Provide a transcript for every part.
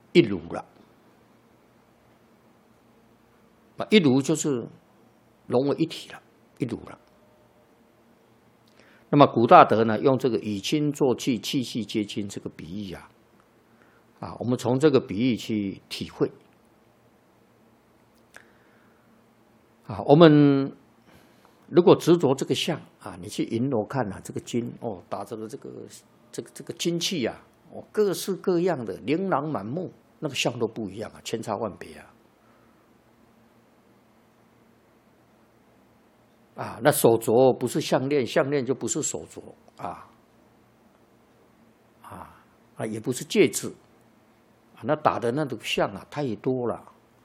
一如了。一如就是融为一体了，一如了。那么古大德呢，用这个以精作气，气气皆精这个比喻我们从这个比喻去体会我们如果执着这个相你去银楼看这个金打着的这个金器各式各样的，琳琅满目，那个相都不一样千差万别那手镯不是项链，项链就不是手镯也不是戒指那打的那种相太多了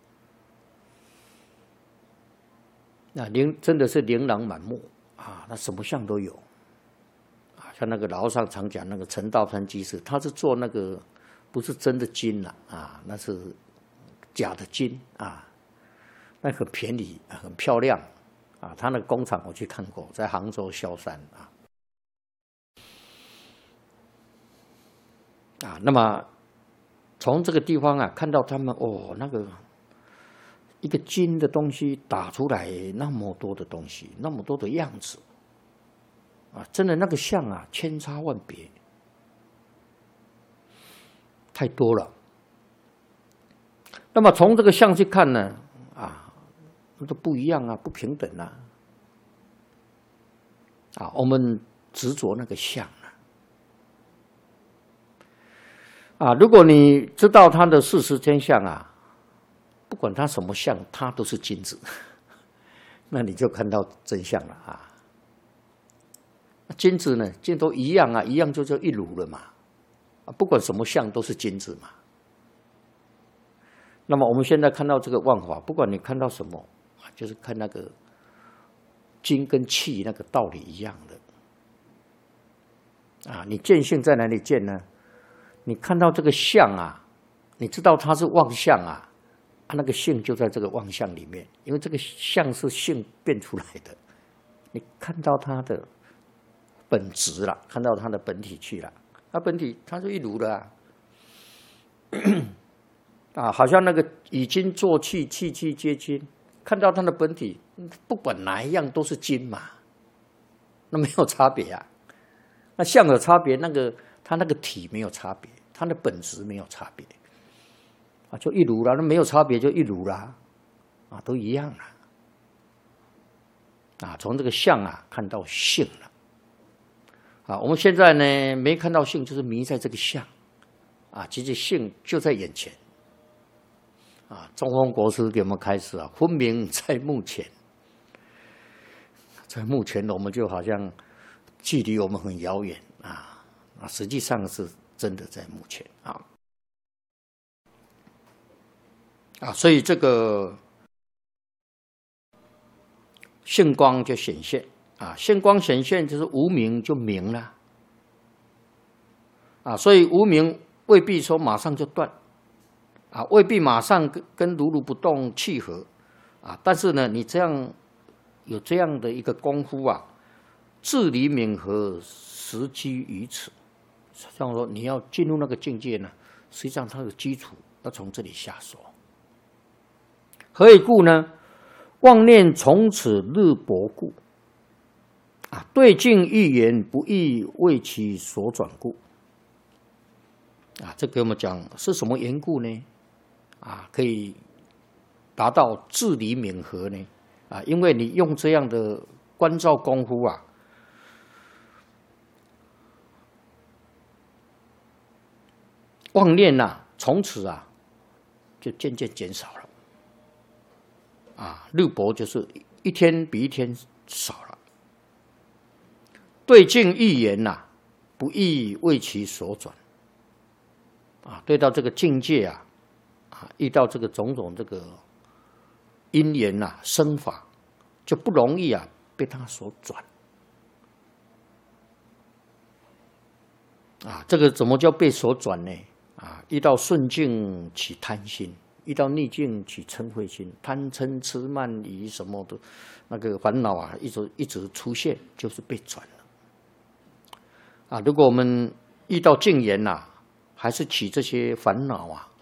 真的是琳琅满目那什么相都有像那个老和尚常讲那个陈道山居士，他是做那个不是真的金那是假的金那很便宜很漂亮他那个工厂我去看过，在杭州萧山那么从这个地方看到他们那个一个金的东西打出来那么多的东西，那么多的样子真的那个相千差万别，太多了。那么从这个相去看呢那都不一样不平等我们执着那个相如果你知道它的事实真相不管它什么相，它都是金子，那你就看到真相了金子呢，金都一样一样就叫一如了嘛不管什么相都是金子嘛。那么我们现在看到这个万法，不管你看到什么就是看那个金跟气那个道理一样的你见性在哪里见呢？你看到这个相你知道它是妄相那个性就在这个妄相里面，因为这个相是性变出来的，你看到它的本质了，看到它的本体去了，它本体它是一如的好像那个以精作气，气气皆精，看到它的本体，不管哪一样都是精嘛，那没有差别那相有差别，它那个体没有差别，它的本质没有差别就一如了，那没有差别就一如了都一样了从这个相看到性了我们现在呢没看到性，就是迷在这个相其实性就在眼前中峰国师给我们开始分明在目前，在目前我们就好像距离我们很遥远实际上是真的在目前所以这个性光就显现性光显现就是无明就明了所以无明未必说马上就断未必马上跟如如不动契合但是呢，你这样有这样的一个功夫至理敏和，实基于此。像说你要进入那个境界呢，实际上它的基础要从这里下手。何以故呢？妄念从此日薄故对境欲言，不亦为其所转故这给我们讲是什么缘故呢？可以达到至理敏和呢？因为你用这样的观照功夫妄念从此就渐渐减少了日薄就是一天比一天少了。对境欲言不亦为其所转对到这个境界遇到这个种种这个因缘生法，就不容易被他所转这个怎么叫被所转呢？遇到顺境起贪心，遇到逆境起嗔恚心，贪嗔痴慢疑什么的那个烦恼一直出现，就是被转了如果我们遇到境缘还是起这些烦恼